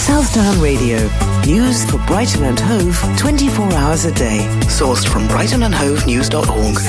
Southdown Radio. News for Brighton and Hove 24 hours a day. Sourced from brightonandhovenews.org.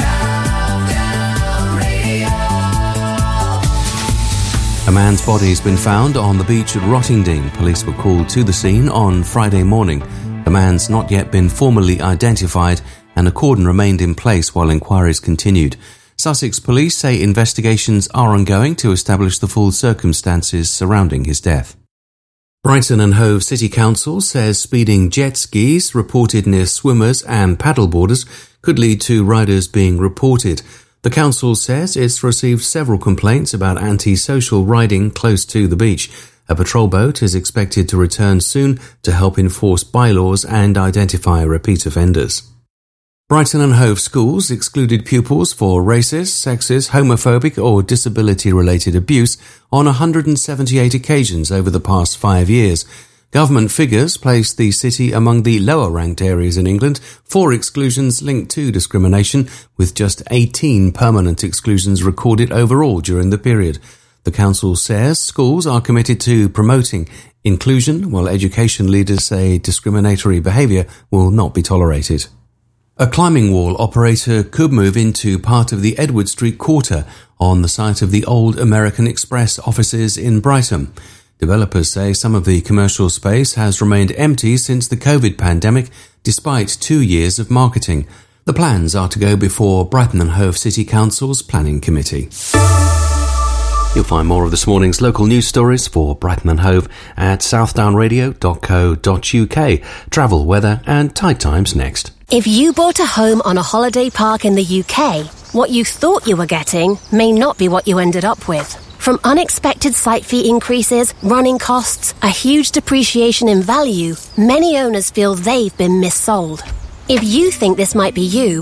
A man's body has been found on the beach at Rottingdean. Police were called to the scene on Friday morning. The man's not yet been formally identified and a cordon remained in place while inquiries continued. Sussex police say investigations are ongoing to establish the full circumstances surrounding his death. Brighton and Hove City Council says speeding jet skis reported near swimmers and paddleboarders could lead to riders being reported. The council says it's received several complaints about anti-social riding close to the beach. A patrol boat is expected to return soon to help enforce bylaws and identify repeat offenders. Brighton and Hove schools excluded pupils for racist, sexist, homophobic or disability-related abuse on 178 occasions over the past 5 years. Government figures placed the city among the lower-ranked areas in England for exclusions linked to discrimination, with just 18 permanent exclusions recorded overall during the period. The council says schools are committed to promoting inclusion, while education leaders say discriminatory behaviour will not be tolerated. A climbing wall operator could move into part of the Edward Street Quarter on the site of the old American Express offices in Brighton. Developers say some of the commercial space has remained empty since the COVID pandemic, despite 2 years of marketing. The plans are to go before Brighton and Hove City Council's Planning Committee. You'll find more of this morning's local news stories for Brighton and Hove at southdownradio.co.uk. Travel, weather and tide times next. If you bought a home on a holiday park in the UK, what you thought you were getting may not be what you ended up with. From unexpected site fee increases, running costs, a huge depreciation in value, many owners feel they've been missold. If you think this might be you,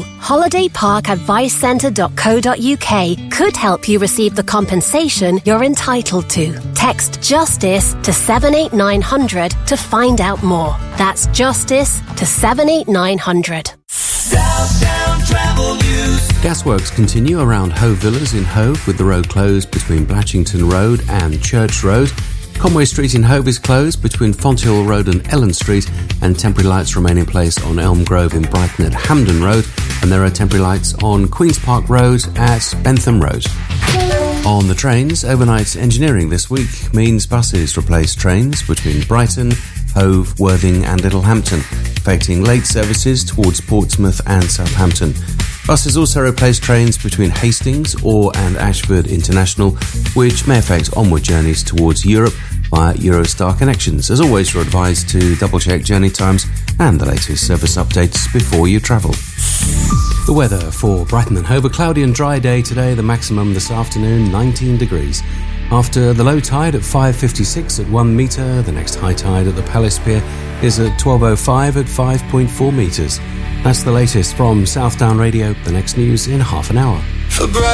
holidayparkadvicecentre.co.uk could help you receive the compensation you're entitled to. Text JUSTICE to 78900 to find out more. That's JUSTICE to 78900. Southdown Travel News. Gasworks continue around Hove Villas in Hove, with the road closed between Blatchington Road and Church Road. Conway Street in Hove is closed between Fonthill Road and Ellen Street, and temporary lights remain in place on Elm Grove in Brighton at Hampden Road, and there are temporary lights on Queen's Park Road at Bentham Road. On the trains, overnight engineering this week means buses replace trains between Brighton, Hove, Worthing and Littlehampton, affecting late services towards Portsmouth and Southampton. Buses also replace trains between Hastings, Orr and Ashford International, which may affect onward journeys towards Europe via Eurostar connections. As always, you're advised to double-check journey times and the latest service updates before you travel. The weather for Brighton and Hove: a cloudy and dry day today, the maximum this afternoon 19 degrees. After the low tide at 5:56 at 1 metre, the next high tide at the Palace Pier is at 12:05 at 5.4 metres. That's the latest from Southdown Radio. The next news in half an hour. For